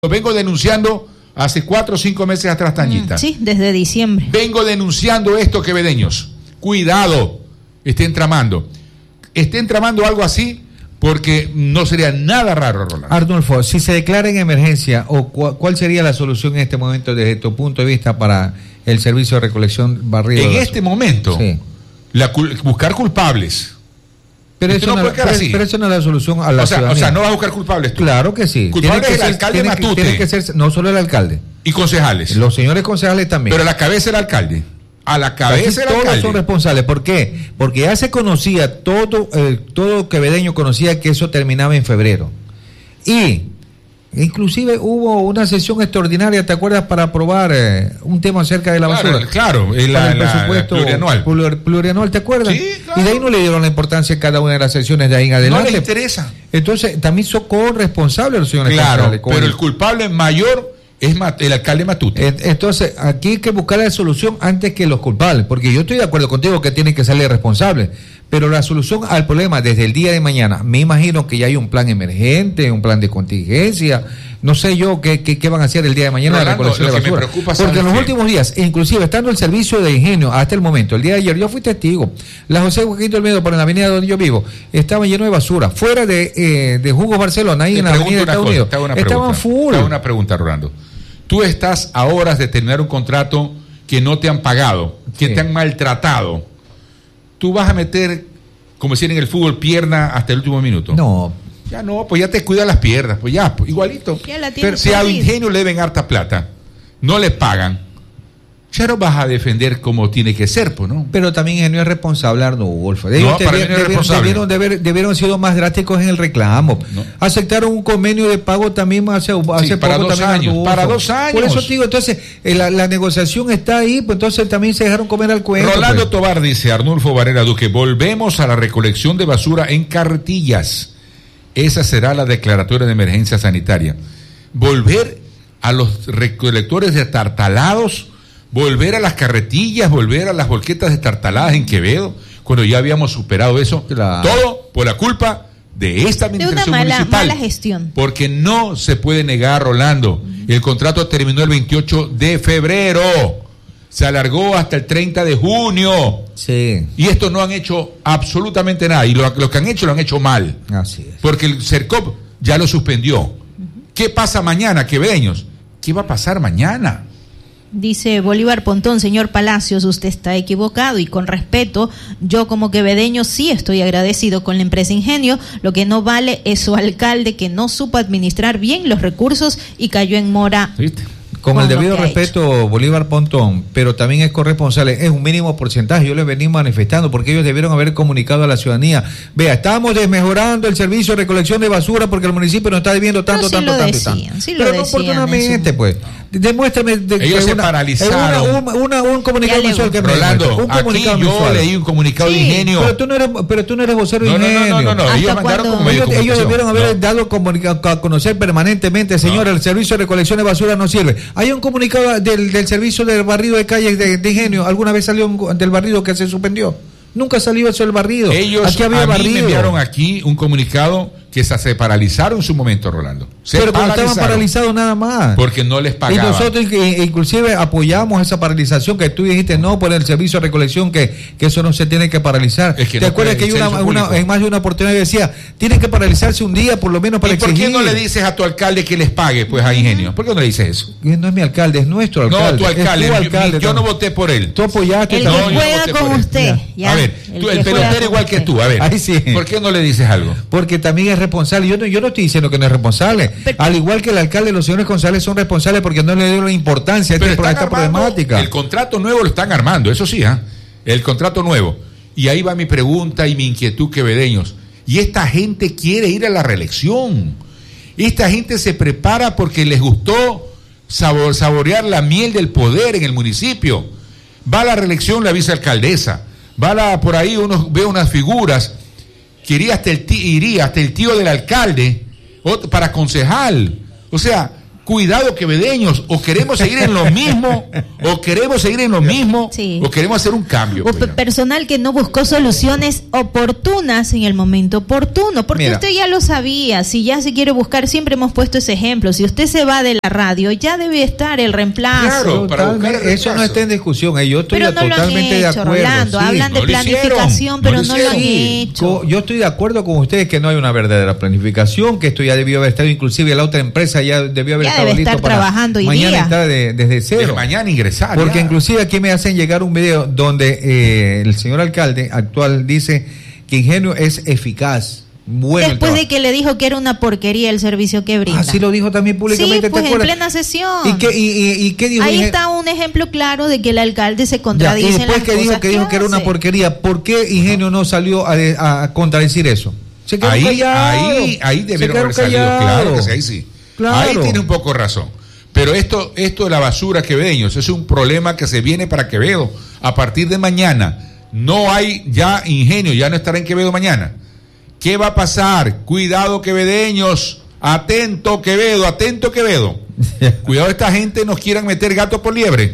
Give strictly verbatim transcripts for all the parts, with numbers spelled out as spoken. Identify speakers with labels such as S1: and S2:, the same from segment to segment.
S1: Lo vengo denunciando hace cuatro o cinco meses atrás, Tañita.
S2: Mm, sí, desde diciembre.
S1: Vengo denunciando esto, quevedeños. Cuidado, estén tramando. Estén tramando algo así, porque no sería nada raro, Rolando.
S3: Arnulfo, si se declara en emergencia, o cu ¿cuál sería la solución en este momento desde tu punto de vista para el servicio de recolección barrido?
S1: En este momento,
S3: sí.
S1: la, buscar culpables.
S3: Pero eso, no,
S1: no
S3: pero, pero eso no es la solución a la
S1: o sea,
S3: ciudadanía.
S1: O sea, no vas a buscar culpables tú.
S3: Claro que sí.
S1: Culpable
S3: tiene
S1: es
S3: que
S1: el
S3: ser,
S1: alcalde
S3: tiene
S1: Matute.
S3: Que, tiene que ser, no solo el alcalde.
S1: Y concejales.
S3: Los señores concejales también.
S1: Pero a la cabeza el alcalde. A la cabeza el
S3: todos
S1: alcalde.
S3: son responsables. ¿Por qué? Porque ya se conocía, todo, eh, todo quevedeño conocía que eso terminaba en febrero. Y inclusive hubo una sesión extraordinaria, ¿te acuerdas? Para aprobar eh, un tema acerca de la
S1: claro,
S3: basura.
S1: Claro, el,
S3: para
S1: la,
S3: el presupuesto
S1: la plurianual.
S3: Plur, plurianual, ¿te acuerdas?
S1: Sí, claro.
S3: Y de ahí no le dieron la importancia a cada una de las sesiones de ahí en adelante.
S1: No les interesa.
S3: Entonces, también son corresponsables los señores
S1: Claro,
S3: concejales.
S1: pero el culpable mayor es el alcalde Matute.
S3: Entonces, aquí hay que buscar la solución antes que los culpables, porque yo estoy de acuerdo contigo que tienen que salir responsables, pero la solución al problema desde el día de mañana, me imagino que ya hay un plan emergente, un plan de contingencia, no sé yo qué, qué, qué van a hacer el día de mañana de la recolección de basura. Porque en los últimos días, inclusive estando el servicio de ingenio hasta el momento, el día de ayer, yo fui testigo, la José Joaquín Olmedo por la avenida donde yo vivo, estaba lleno de basura, fuera de, eh, de Jugos Barcelona, ahí
S1: te
S3: en la avenida de Estados Unidos, estaban full.
S1: Te hago una pregunta, Rolando. Tú estás a horas de terminar un contrato que no te han pagado, que sí. te han maltratado. ¿Tú vas a meter, como decían en el fútbol, pierna hasta el último minuto?
S3: No.
S1: Ya no, pues ya te cuidan las piernas, pues ya, pues igualito.
S2: Ya
S1: Pero si a Ingenio le deben harta plata, no le pagan, ya no vas a defender como tiene que ser, pues, ¿no?
S3: Pero también Ingenio es responsable, Arnulfo.
S1: No, para mí no es responsable.
S3: Debieron, debieron, debieron sido más drásticos en el reclamo. No. Aceptaron un convenio de pago también hace, hace
S1: sí, para
S3: poco
S1: dos
S3: también.
S1: años, para dos años.
S3: Por eso digo, entonces, eh, la, la negociación está ahí, pues entonces también se dejaron comer al cuento.
S1: Rolando
S3: pues.
S1: Tobar dice, Arnulfo Varela Duque, volvemos a la recolección de basura en carretillas. Esa será la declaratoria de emergencia sanitaria. Volver a los recolectores destartalados, volver a las carretillas, volver a las volquetas destartaladas en Quevedo, cuando ya habíamos superado eso. Claro. Todo por la culpa de esta administración
S2: de una mala,
S1: municipal.
S2: mala gestión.
S1: Porque no se puede negar, Rolando. Uh-huh. El contrato terminó el veintiocho de febrero. Se alargó hasta el treinta de junio.
S3: Sí.
S1: Y estos no han hecho absolutamente nada. Y lo, lo que han hecho, lo han hecho mal.
S3: Así es.
S1: Porque el CERCOP ya lo suspendió. Uh-huh. ¿Qué pasa mañana, quevedeños? ¿Qué va a pasar mañana?
S2: Dice Bolívar Pontón, señor Palacios, usted está equivocado y con respeto, yo como quevedeño sí estoy agradecido con la empresa Ingenio, lo que no vale es su alcalde que no supo administrar bien los recursos y cayó en mora.
S3: ¿Viste? Con, con el debido respeto, Bolívar Pontón, pero también es corresponsable, es un mínimo porcentaje, yo les venía manifestando, porque ellos debieron haber comunicado a la ciudadanía, vea, estamos desmejorando el servicio de recolección de basura porque el municipio nos está debiendo tanto,
S2: sí
S3: tanto,
S2: lo
S3: tanto,
S2: decían,
S3: tanto.
S2: Sí
S3: pero
S2: lo
S3: no oportunamente,
S2: su...
S3: pues. Demuéstrame de
S1: ellos
S3: que
S1: se
S3: una,
S1: paralizaron.
S3: Una, una, un comunicado mensual que
S1: Rolando,
S3: un
S1: comunicado aquí yo mensual. Leí un comunicado sí, de Ingenio.
S3: Pero tú no eres, pero tú no eres vocero de
S1: no,
S3: Ingenio.
S1: No, no, no, no, ellos mandaron como
S3: ellos, ellos debieron haber no. dado comunica- a conocer permanentemente, señor, no. el servicio de recolección de basura no sirve. Hay un comunicado del, del servicio del barrido de calles de, de Ingenio, ¿alguna vez salió un, del barrido que se suspendió? Nunca salió eso del barrido.
S1: Ellos
S3: aquí había
S1: a mí
S3: barrido.
S1: me enviaron aquí un comunicado que se, se paralizaron en su momento, Rolando. Se
S3: pero cuando estaban paralizados nada más.
S1: Porque no les pagaban.
S3: Y nosotros inclusive apoyamos esa paralización que tú dijiste, no, por el servicio de recolección, que, que eso no se tiene que paralizar. Es que ¿Te no acuerdas que hay una, una, en más de una oportunidad decía, tienen que paralizarse un día por lo menos para
S1: ¿Y
S3: exigir?
S1: por qué no le dices a tu alcalde que les pague, pues, a Ingenio? ¿Por qué no le dices eso?
S3: No es mi alcalde, es nuestro alcalde.
S1: No, tu alcalde.
S3: Tu alcalde
S1: yo, yo no voté por él.
S3: Tú apoyaste.
S2: El
S3: no,
S2: que juega no con usted. Ya.
S1: A ver, el, tú, el pelotero igual que tú, a ver.
S3: Ay, sí.
S1: ¿Por qué no le dices algo?
S3: Porque también es responsable. Yo no, yo no estoy diciendo que no es responsable. Pero, al igual que el alcalde, los señores concejales son responsables porque no le dieron la importancia a esta, esta problemática.
S1: El contrato nuevo lo están armando, eso sí, ¿eh? El contrato nuevo. Y ahí va mi pregunta y mi inquietud, quevedeños. Y esta gente quiere ir a la reelección. Esta gente se prepara porque les gustó sabor, saborear la miel del poder en el municipio. Va a la reelección la vicealcaldesa. Va a la, por ahí uno ve unas figuras que iría hasta el tío, iría hasta el tío del alcalde para concejal. O sea, Cuidado, quevedeños, o queremos seguir en lo mismo, o queremos seguir en lo mismo,
S2: sí.
S1: o queremos hacer un cambio.
S2: O
S1: pues,
S2: personal que no buscó soluciones oportunas en el momento oportuno, porque
S3: Mira.
S2: usted ya lo sabía, si ya se quiere buscar, siempre hemos puesto ese ejemplo, si usted se va de la radio, ya debe estar el reemplazo.
S1: Claro, para buscar el
S3: Totalmente, eso no
S1: reemplazo.
S3: está en discusión, eh, yo estoy
S2: Pero no lo han
S3: totalmente
S2: hecho,
S3: de acuerdo.
S2: Rolando,
S3: sí.
S2: hablan de
S1: No lo hicieron,
S2: planificación,
S1: no
S2: pero
S1: lo
S2: no lo han
S1: hicieron.
S2: hecho.
S3: Co- Yo estoy de acuerdo con ustedes que no hay una verdadera planificación, que esto ya debió haber estado, inclusive la otra empresa ya debió haber
S2: Ya
S3: estado
S2: debe
S3: listo
S2: estar
S3: para
S2: trabajando hoy
S3: mañana
S2: día.
S3: está de- desde
S1: De
S3: cero.
S1: mañana ingresar.
S3: Porque
S1: ya.
S3: inclusive aquí me hacen llegar un video donde eh, el señor alcalde actual dice que Ingenio es eficaz, bueno. el
S2: Después de
S3: trabajo.
S2: que le dijo que era una porquería el servicio que brinda.
S3: Así lo dijo también públicamente.
S2: Sí,
S3: ¿te
S2: pues en
S3: acuerdas?
S2: plena sesión.
S3: ¿Y qué, y, y- y qué dijo
S2: Ahí
S3: Ingenio?
S2: está un ejemplo claro de que el alcalde se
S3: Ya,
S2: contradice
S3: y
S2: en
S3: después
S2: las
S3: que dijo
S2: cosas
S3: que dijo que era una
S2: hace.
S3: porquería, ¿por qué Ingenio no salió a, de- a contradecir eso? Se quedaron
S1: Ahí,
S3: callados.
S1: ahí, ahí
S3: Se
S1: debieron
S3: quedaron
S1: haber salido.
S3: callados.
S1: Claro que sí, ahí sí.
S3: Claro.
S1: Ahí tiene un poco razón. Pero esto, esto de la basura quevedeños es un problema que se viene para Quevedo. A partir de mañana no hay ya Ingenio, ya no estará en Quevedo mañana. ¿Qué va a pasar? Cuidado, quevedeños. Atento, Quevedo, atento, Quevedo. Cuidado, esta gente nos quieran meter gato por liebre.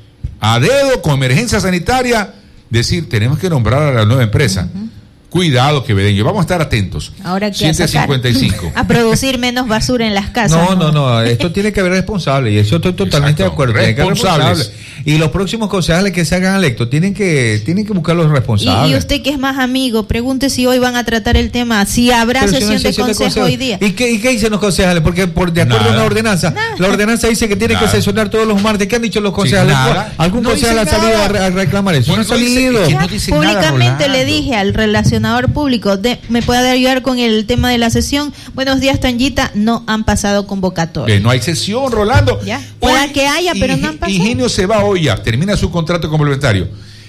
S1: A dedo, con emergencia sanitaria, decir, tenemos que nombrar a la nueva empresa. Uh-huh. Cuidado, quevedeños, vamos a estar atentos.
S2: Ahora que
S1: siete cincuenta y cinco.
S2: A producir menos basura en las casas.
S3: No, no, no, esto tiene que haber responsable y eso estoy totalmente
S1: Exacto.
S3: de acuerdo. Tiene que haber
S1: Responsables.
S3: responsable. Y los próximos concejales que se hagan electos tienen que tienen que buscar los responsables.
S2: Y, y usted que es más amigo, pregunte si hoy van a tratar el tema, si habrá
S3: Pero si no
S2: sesión,
S3: hay
S2: de,
S3: sesión de
S2: consejo
S3: consejo.
S2: hoy día.
S3: ¿Y qué, ¿Y qué dicen los concejales? Porque por de acuerdo
S1: Nada.
S3: a una ordenanza,
S2: Nada.
S3: la ordenanza dice que tienen
S1: Nada.
S3: que sesionar todos los martes. ¿Qué han dicho los concejales?
S1: Sí, nada.
S3: ¿Algún
S1: No
S3: concejal ha
S1: dice
S3: salido a,
S1: nada.
S3: re- a reclamar eso?
S1: Bueno,
S3: no ha
S1: no dice
S3: salido.
S1: que
S2: Ya,
S1: no dice nada,
S2: públicamente le
S1: Rolando.
S2: dije al relacionador público, de, ¿me puede ayudar con el tema de la sesión? Buenos días, Tanyita, no han pasado convocatoria.
S1: Eh, no hay sesión, Rolando.
S2: Ya. Pueda que haya, pero no han pasado.
S1: Ingenio se va hoy ya, termina su contrato complementario.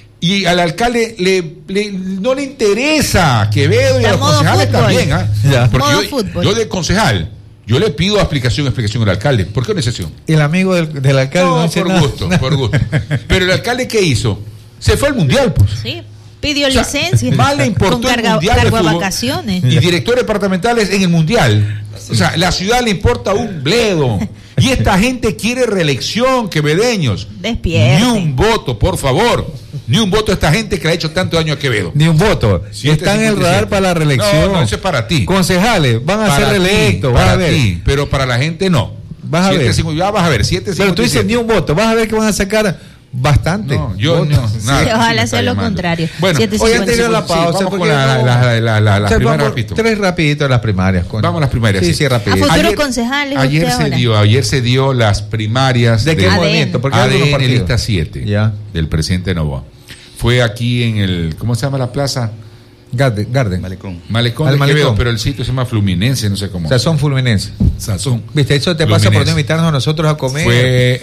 S1: Y al alcalde le, le- no le interesa Quevedo y
S2: Está
S1: a los
S2: modo
S1: concejales
S2: fútbol.
S1: también. ¿ah?
S3: Ya.
S1: Porque
S2: Modo
S1: yo,
S2: fútbol.
S1: yo de concejal, yo le pido explicación, explicación al alcalde. ¿Por qué una sesión?
S3: El amigo del, del alcalde no,
S1: No,
S3: dice
S1: por
S3: nada.
S1: gusto, por gusto. Pero el alcalde, ¿qué hizo? Se fue al mundial, pues.
S2: Sí, pidió
S1: O sea,
S2: licencia.
S1: más le importó
S2: con
S1: el
S2: carga,
S1: mundial de
S2: cargo a
S1: fútbol
S2: vacaciones.
S1: y directores departamentales en el mundial. O sea, la ciudad le importa un bledo. Y esta gente quiere reelección, quevedeños.
S2: Despierten.
S1: Ni un voto, por favor. Ni un voto a esta gente que le ha hecho tanto daño a Quevedo.
S3: Ni un voto.
S1: Siete,
S3: Están en el
S1: cincuenta y siete.
S3: radar para la reelección.
S1: No, no, eso es para ti.
S3: Concejales van a
S1: Para
S3: ser
S1: ti,
S3: reelectos. Vas
S1: para
S3: a ver.
S1: ti, pero para la gente no.
S3: Vas a
S1: Siete,
S3: ver.
S1: cinco, ya vas a ver, siete,
S3: Pero tú dices
S1: cincuenta y
S3: ni
S1: siete.
S3: un voto. Vas a ver que van a sacar bastante.
S1: No, yo
S3: votos.
S1: no, nada.
S2: Sí, ojalá
S1: Sí me está
S2: sea lo
S1: llamando.
S2: contrario.
S1: Bueno,
S2: Siete,
S3: Hoy
S2: cincuenta y
S3: anterior a la
S1: Sí,
S3: pausa.
S1: vamos
S3: porque
S1: con la,
S3: no-
S1: la, la, la, la, la
S3: O sea,
S1: primera
S3: vamos
S1: rapidito.
S3: Tres rapiditos las primarias. con-
S1: Vamos a las primarias,
S3: Sí,
S1: sí.
S3: sí, rapidito.
S2: A futuro
S1: Ayer-
S2: concejales,
S1: Ayer
S2: usted
S1: se
S2: ahora.
S1: dio, ayer se dio las primarias
S3: ¿De qué
S2: A D N.
S3: movimiento? Porque hay algunos
S1: A D N
S3: partidos.
S1: lista siete
S3: Ya.
S1: del presidente Novoa. Fue aquí en el, ¿cómo se llama la plaza?
S3: Garden. Garden.
S4: Malecón.
S1: Malecón
S3: Al
S1: de Quevedo,
S3: Malecón.
S1: pero el sitio se llama Fluminense, no sé cómo.
S3: Sazón fulminense.
S1: Sazón.
S3: Viste, eso te pasa por
S1: Fluminense.
S3: no invitarnos a nosotros a comer.
S1: Fue,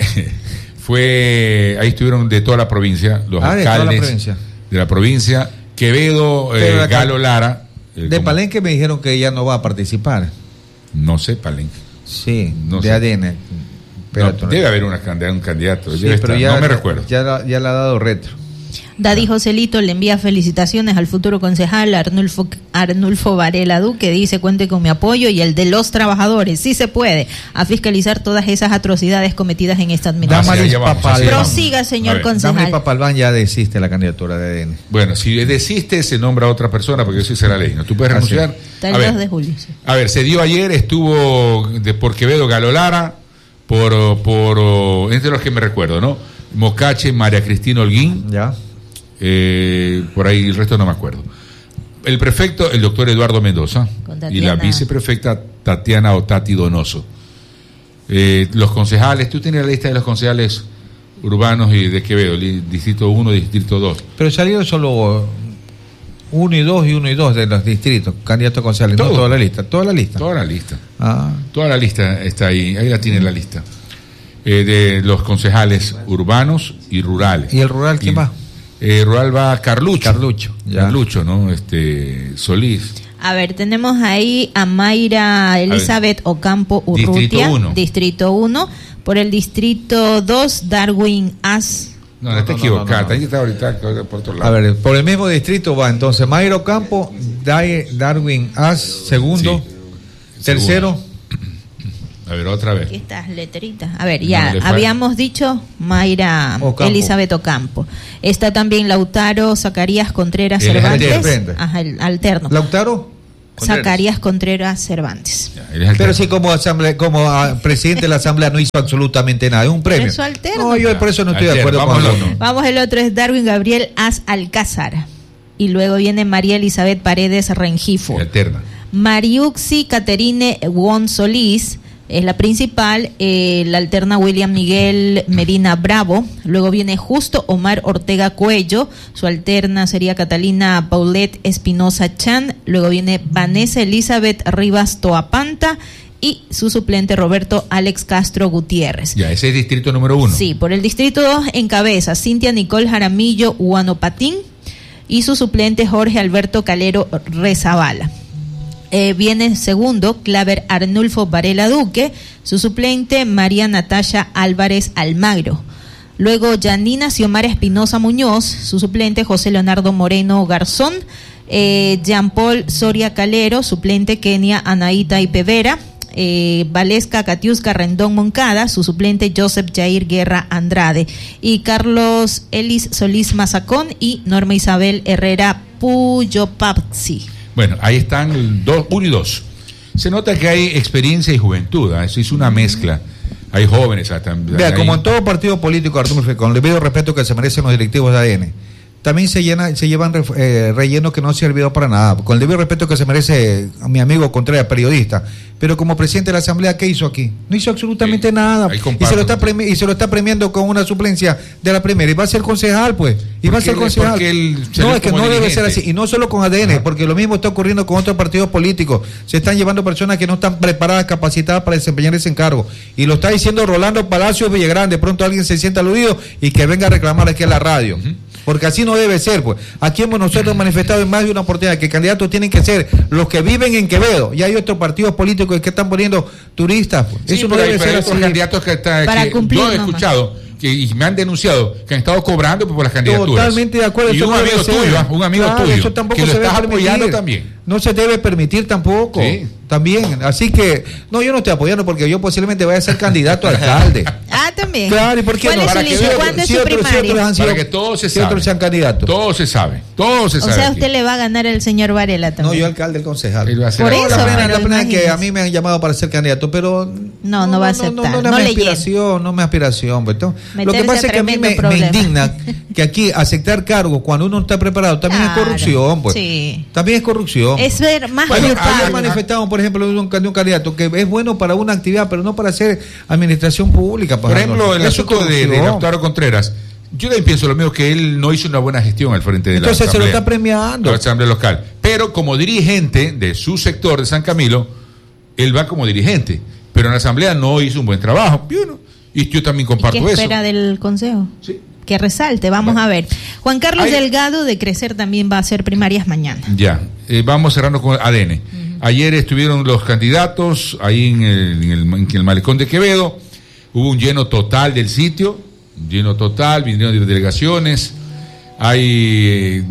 S1: fue, ahí estuvieron de toda la provincia, los
S3: Ah, de toda la
S1: alcaldes
S3: provincia.
S1: de la provincia, Quevedo,
S3: Pero
S1: eh,
S3: la-
S1: Galo Lara. eh,
S3: De
S1: como-
S3: Palenque me dijeron que ella no va a participar.
S1: No sé, Palenque.
S3: Sí,
S1: No
S3: de
S1: sé.
S3: A D N.
S1: No,
S3: Espérate,
S1: debe haber una candidata, un candidato.
S3: Sí,
S1: debe
S3: pero
S1: estar,
S3: ya,
S1: no me recuerdo.
S3: Ya, la- ya le ha dado retro.
S2: Daddy Joselito le envía felicitaciones al futuro concejal Arnulfo, Arnulfo Varela Duque, dice cuente con mi apoyo y el de los trabajadores, sí se puede, a fiscalizar todas esas atrocidades cometidas en esta administración.
S3: Damaris
S1: ya vamos,
S3: Papal-
S1: así vamos.
S2: Prosiga,
S1: A
S2: señor
S1: ver.
S2: concejal.
S3: Damaris Papalván ya desiste la candidatura de A D N.
S1: Bueno, si desiste, se nombra a otra persona, porque eso es la ley. ¿No? Tú puedes
S3: Ah, sí.
S1: renunciar.
S2: Hasta el
S1: A ver,
S2: dos de julio. Sí.
S1: A ver, se dio ayer, estuvo de por Quevedo Galo Lara, por, por entre los que me recuerdo, ¿no? Mocache, María Cristina Holguín,
S3: Ya.
S1: eh, por ahí el resto no me acuerdo. El prefecto, el doctor Eduardo Mendoza,
S2: Con
S1: y
S2: Tatiana.
S1: la viceprefecta Tatiana Otati Donoso. Eh, los concejales, tú tienes la lista de los concejales urbanos y de Quevedo, li- distrito uno, distrito dos.
S3: Pero salieron solo uno y dos y uno y dos de los distritos, candidatos concejales, no
S1: Todo.
S3: toda la lista, toda la lista.
S1: Toda la lista.
S3: Ah,
S1: Toda la lista está ahí, ahí la tiene la lista. Eh, de los concejales urbanos y rurales.
S3: ¿Y el rural quién
S1: Y,
S3: va?
S1: eh, rural va Carlucho.
S3: Carlucho, ya.
S1: Carlucho, ¿no? Este, Solís.
S2: A ver, tenemos ahí a Mayra Elizabeth Ocampo Urrutia,
S1: Distrito uno.
S2: distrito uno, por el distrito dos, Darwin As.
S1: No, no, está
S3: no, no,
S1: equivocada.
S3: no, no.
S1: Ahí está ahorita por otro lado.
S3: A ver, por el mismo distrito va entonces Mayro Campo, Dai- Darwin As, segundo,
S1: Sí.
S3: tercero,
S1: A ver, otra vez.
S2: Aquí estas letritas. A ver,
S1: No,
S2: ya
S1: le fal-
S2: habíamos dicho Mayra
S3: Ocampo.
S2: Elizabeth Ocampo. Está también Lautaro Zacarías Contreras
S1: Él es
S2: Cervantes.
S3: alterno.
S2: Ajá, el alterno.
S3: Lautaro.
S2: Zacarías Contreras Cervantes.
S1: Ya, él es el
S3: Pero
S1: tema.
S3: si como asamblea, como ah, presidente de la asamblea no hizo absolutamente nada, es un premio.
S2: Eso alterno.
S3: No, yo por eso no estoy de
S1: Alterno,
S3: acuerdo con
S1: vámonos.
S3: uno.
S2: Vamos, el otro es Darwin Gabriel Az Alcázar. Y luego viene María Elizabeth Paredes Rengifo.
S1: El alterna.
S2: Mariuxi Caterine Won Solís es la principal, eh, la alterna William Miguel Medina Bravo, luego viene Justo Omar Ortega Cuello, su alterna sería Catalina Paulette Espinosa Chan, luego viene Vanessa Elizabeth Rivas Toapanta y su suplente Roberto Alex Castro Gutiérrez.
S1: Ya, ese es distrito número uno.
S2: Sí, por el distrito dos encabeza Cintia Nicole Jaramillo Huanopatín y su suplente Jorge Alberto Calero Rezabala. Eh, viene segundo Claver Arnulfo Varela Duque, su suplente María Natasha Álvarez Almagro. Luego Yanina Xiomara Espinosa Muñoz, su suplente José Leonardo Moreno Garzón, eh, Jean Paul Soria Calero, suplente Kenia Anaíta Ipevera, eh, Valesca Catiusca Rendón Moncada, su suplente Joseph Jair Guerra Andrade, y Carlos Elis Solís Mazacón y Norma Isabel Herrera Puyopapsi.
S1: Bueno, ahí están dos, uno y dos. Se nota que hay experiencia y juventud, ¿eh? Eso es una mezcla. Hay jóvenes. Hasta,
S3: Vea,
S1: hay-
S3: como en todo partido político, Arturo, con el debido respeto que se merecen los directivos de A D N, también se llena, se llevan eh, rellenos que no han servido para nada, con el debido respeto que se merece a mi amigo Contreras, periodista. Pero como presidente de la Asamblea, ¿qué hizo aquí? No hizo absolutamente
S1: Sí,
S3: nada.
S1: ahí
S3: Y
S1: comparto
S3: se, lo está
S1: contigo.
S3: premi- y se lo está premiando con una suplencia de la primera. Y va a ser concejal, pues. Y va a
S1: Porque
S3: ser
S1: él-
S3: concejal.
S1: porque él salió
S3: No, es que
S1: como
S3: no debe
S1: dirigente.
S3: ser así. Y no solo con A D N,
S1: Ajá.
S3: porque lo mismo está ocurriendo con otros partidos políticos. Se están llevando personas que no están preparadas, capacitadas para desempeñar ese encargo. Y lo está diciendo Rolando Palacios Villagrán. De pronto alguien se sienta aludido y que venga a reclamar aquí en la radio.
S1: Ujú.
S3: Porque así no debe ser, pues. Aquí hemos nosotros manifestado en más de una oportunidad que candidatos tienen que ser los que viven en Quevedo. Y hay otros partidos políticos que están poniendo turistas, pues.
S1: Sí,
S3: Eso no
S1: pero hay-
S3: debe
S1: pero
S3: ser
S1: hay otros
S3: así.
S1: candidatos que, está,
S2: Para
S1: que
S2: cumplir
S1: yo he
S2: nomás.
S1: escuchado que, y me han denunciado que han estado cobrando por las candidaturas.
S3: Totalmente de acuerdo.
S1: Y
S3: eso
S1: un
S3: no debe
S1: amigo
S3: ser.
S1: tuyo, ¿ah? un amigo
S3: Claro,
S1: tuyo,
S3: eso tampoco
S1: que lo
S3: se debe
S1: estás
S3: permitir.
S1: apoyando también.
S3: No se debe permitir tampoco.
S1: Sí.
S3: También. Así que, no, yo no estoy apoyando porque yo posiblemente vaya a ser candidato a alcalde.
S2: Ah, también.
S3: Claro, ¿y por qué
S2: ¿Cuál
S3: no?
S2: es
S3: Para
S2: su
S3: que
S2: lista?
S3: vean,
S2: ¿Cuándo es
S3: si
S2: su
S3: otros- si
S2: primaria?
S3: otros han sido-
S1: Para que todos se
S3: si otros
S1: sabe.
S3: sean candidatos.
S1: Todo se sabe. Todo se
S2: O
S1: sabe.
S2: sea,
S1: aquí.
S2: usted le va a ganar al señor Varela también.
S3: No, yo alcalde, el concejal.
S1: Él va a ser
S2: Por
S1: alcalde.
S2: eso,
S3: la pena,
S2: pero
S3: la pena es que
S2: imagínese.
S3: a mí me han llamado para ser candidato, pero
S2: No, no va a aceptar,
S3: No, no,
S2: no
S3: no, es
S2: mi
S3: mi aspiración, no es mi aspiración. Pues, entonces, lo que
S2: Meterse
S3: pasa
S2: a
S3: es que a mí
S2: tremendo
S3: me, me
S2: problema.
S3: indigna que aquí aceptar cargos cuando uno no está preparado también
S2: Claro,
S3: es corrupción, pues.
S2: sí.
S3: También es corrupción.
S2: Es ver más
S1: Bueno,
S3: Ayer,
S2: culpable.
S3: ayer manifestamos, por ejemplo, de un, de un candidato que es bueno para una actividad, pero no para hacer administración pública.
S1: Por ejemplo, el
S3: Eso es
S1: asunto de, de
S3: corrupción.
S1: Lautaro Contreras, yo también pienso lo mismo, que él no hizo una buena gestión al frente de
S3: Entonces
S1: la
S3: se lo
S1: asamblea,
S3: está premiando.
S1: de la asamblea local. Pero como dirigente de su sector de San Camilo, él va como dirigente. Pero en la asamblea no hizo un buen trabajo. Y, bueno, y yo también
S2: ¿Y
S1: comparto
S2: qué
S1: eso.
S2: espera del consejo?
S1: Sí.
S2: Que resalte, vamos
S1: Bueno.
S2: a ver. Juan Carlos
S1: Hay-
S2: Delgado de Crecer también va a hacer primarias mañana.
S1: Ya, eh, vamos cerrando con A D N. Ayer estuvieron los candidatos ahí en el, en, el, en el malecón de Quevedo. Hubo un lleno total del sitio, un lleno total, vinieron delegaciones. Hay eh,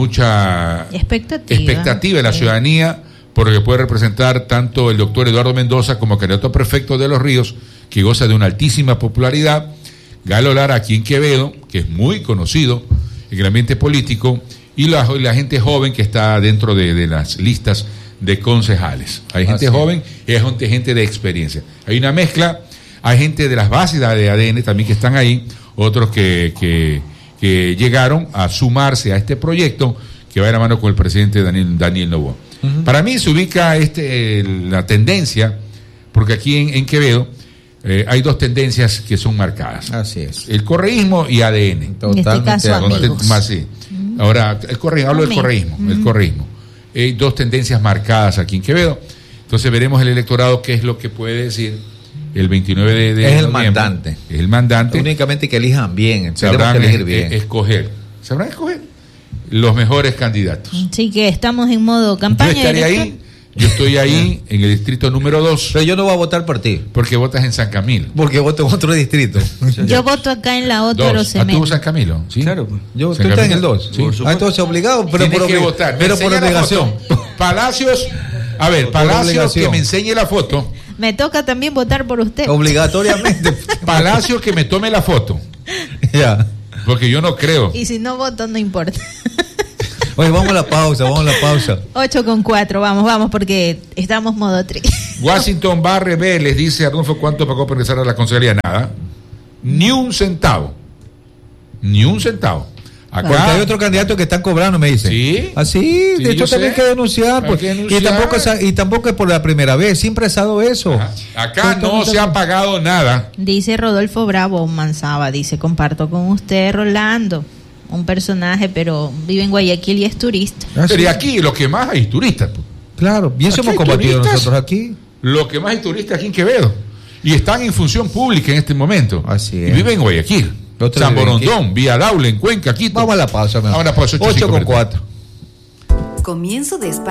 S1: mucha
S2: Expectativa.
S1: expectativa de la
S2: Sí.
S1: ciudadanía por lo que puede representar tanto el doctor Eduardo Mendoza como candidato a prefecto de Los Ríos, que goza de una altísima popularidad. Galo Lara aquí en Quevedo, que es muy conocido en el ambiente político, y la, la gente joven que está dentro de, de las listas de concejales. Hay gente
S3: Así es.
S1: joven y hay gente, gente de experiencia. Hay una mezcla, hay gente de las bases de A D N también que están ahí, otros que, que, que llegaron a sumarse a este proyecto que va de la mano con el presidente Daniel, Daniel Noboa. Uh-huh. Para mí se ubica este, el, la tendencia, porque aquí en, en Quevedo eh, hay dos tendencias que son marcadas.
S3: Así es.
S1: El correísmo y A D N.
S2: En este caso,
S3: de acuerdo.
S2: amigos.
S1: Más, sí. Ahora, el correísmo, hablo del
S2: Amén.
S1: correísmo, el
S2: Ujú.
S1: correísmo. Hay dos tendencias marcadas aquí en Quevedo. Entonces veremos el electorado qué es lo que puede decir el veintinueve de, de
S3: Es el
S1: noviembre.
S3: mandante.
S1: Es el mandante.
S3: Únicamente que elijan bien, tenemos
S1: Sabrán
S3: que elegir
S1: es-
S3: bien.
S1: escoger. Sabrán escoger los mejores candidatos.
S2: Así que estamos en modo
S1: Yo
S2: campaña.
S1: estaré
S2: director.
S1: ahí. Yo estoy ahí en el distrito número dos,
S3: Pero yo no voy a votar por ti,
S1: porque votas en San Camilo.
S3: porque voto en otro distrito.
S2: Yo voto acá en la Otto
S1: Dos. ¿A tú San Camilo? ¿Sí?
S3: Claro, yo
S1: San
S3: tú estás en
S1: Camilo.
S3: el dos.
S1: Sí.
S3: Sí. Ah, entonces obligado, pero
S1: Tiene
S3: por,
S1: que
S3: obli-
S1: votar. Me
S3: pero por
S1: enseña la
S3: obligación.
S1: foto. Palacios, a ver,
S3: Por
S1: Palacios
S3: obligación.
S1: que me enseñe la foto
S2: Me toca también votar por usted.
S3: Obligatoriamente.
S1: Palacio que me tome la foto.
S3: Ya.
S1: Porque yo no creo.
S2: Y si no voto, no importa.
S3: Oye, vamos a la pausa, vamos a la pausa.
S2: ocho con cuatro, vamos, vamos, porque estamos modo tri.
S1: Washington Barre B les dice a Arnulfo cuánto pagó por ingresar a la consejería. Nada. Ni un centavo. Ni un centavo. Acá,
S3: Porque hay otro candidato que están cobrando, me dicen.
S1: Sí.
S3: Así,
S1: Sí,
S3: de hecho
S1: yo
S3: también hay
S1: sé.
S3: que denunciar.
S1: Hay
S3: Pues.
S1: que denunciar.
S3: Y, tampoco es, y tampoco es por la primera vez, siempre ha estado eso.
S1: Ajá. Acá no se ha pagado nada.
S2: Dice Rodolfo Bravo Manzaba, dice, comparto con usted, Rolando, un personaje, pero vive en Guayaquil y es turista.
S3: Ah,
S1: Pero
S3: sí.
S1: y aquí lo que más hay turistas. pues.
S3: Claro, y eso
S1: Aquí
S3: hemos
S1: hay
S3: combatido
S1: turistas.
S3: nosotros aquí.
S1: Lo que más hay turistas aquí en Quevedo. Y están en función pública en este momento.
S3: Así
S1: Y
S3: es.
S1: viven en Guayaquil.
S3: Otros
S1: San
S3: viven
S1: Borondón, Vía Daule, en Cuenca, Quito.
S3: Vamos a la pausa, mejor.
S1: Ahora, pues, ocho,
S3: ocho
S1: cinco,
S3: con cuatro.
S4: Comienzo de espacio.